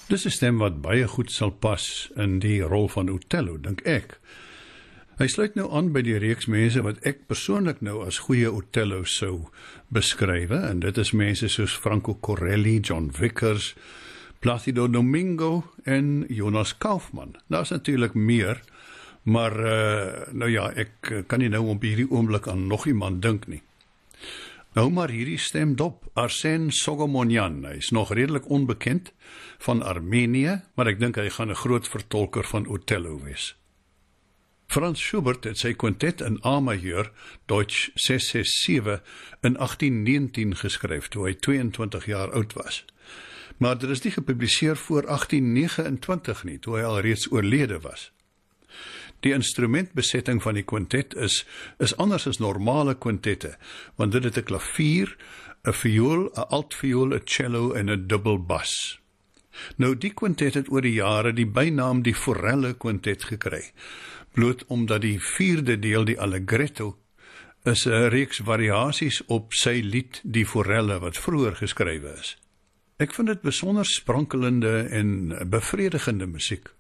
Dis 'n stem wat baie goed sal pas in die rol van Othello, dink ek. Hy sluit nou aan by die reeks mense wat ek persoonlik nou as goeie Othello sou beskrywe, en dit is mense soos Franco Corelli, John Vickers, Placido Domingo en Jonas Kaufman. Daar's natuurlik meer, maar nou ja, ek kan nie nou op hierdie oomblik aan nog iemand dink nie. Nou maar hierdie stem dop, Arsen Sogomonian. Hy is nog redelik onbekend, van Armenië, maar ek dink hy gaan 'n groot vertolker van Othello wees. Franz Schubert het sy kwintet in A-majoor, Deutsch 667, in 1819 geskryf, toe hy 22 jaar oud was. Maar dit is nie gepubliseer voor 1829 nie, toe hy al reeds oorlede was. Die instrumentbesetting van die kwintet is anders as normale kwintette, want dit het 'n klavier, 'n viool, 'n altviool, 'n cello en 'n dubbelbas. Nou, die kwintet het oor die jare die bynaam die Forelle kwintet gekry, bloot omdat die 4de deel, die Allegretto, is 'n reeks variasies op sy lied die Forelle wat vroeër geskrywe is. Ek vind dit besonder sprankelende en bevredigende musiek.